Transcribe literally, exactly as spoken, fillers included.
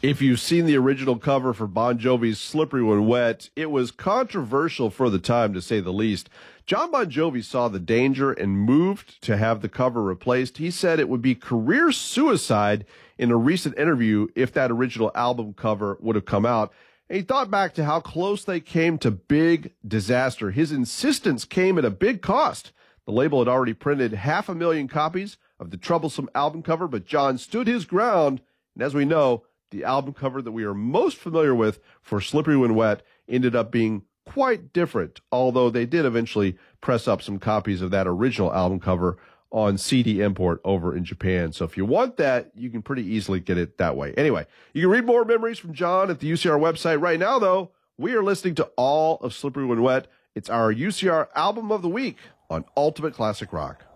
If you've seen the original cover for Bon Jovi's Slippery When Wet, it was controversial for the time, to say the least. John Bon Jovi saw the danger and moved to have the cover replaced. He said it would be career suicide in a recent interview if that original album cover would have come out. And he thought back to how close they came to big disaster. His insistence came at a big cost. The label had already printed half a million copies of the troublesome album cover, but John stood his ground. And as we know, the album cover that we are most familiar with for Slippery When Wet ended up being quite different, although they did eventually press up some copies of that original album cover on C D import over in Japan. So if you want that, you can pretty easily get it that way. Anyway, you can read more memories from John at the U C R website. Right now, though, we are listening to all of Slippery When Wet. It's our U C R Album of the Week on Ultimate Classic Rock.